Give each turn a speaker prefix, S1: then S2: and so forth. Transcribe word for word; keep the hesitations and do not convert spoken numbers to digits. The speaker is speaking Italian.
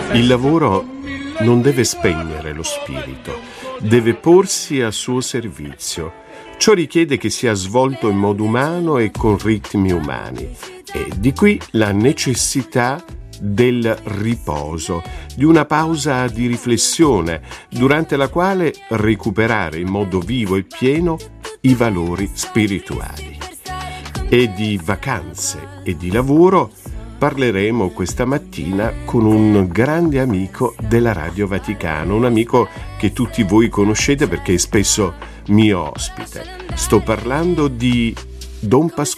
S1: Il lavoro non deve spegnere lo spirito, deve porsi a suo servizio. Ciò richiede che sia svolto in modo umano e con ritmi umani. E di qui la necessità del riposo, di una pausa di riflessione, durante la quale recuperare in modo vivo e pieno i valori spirituali. E di vacanze e di lavoro parleremo questa mattina con un grande amico della Radio Vaticano, un amico che tutti voi conoscete perché è spesso mio ospite. Sto parlando di Don Pasquale.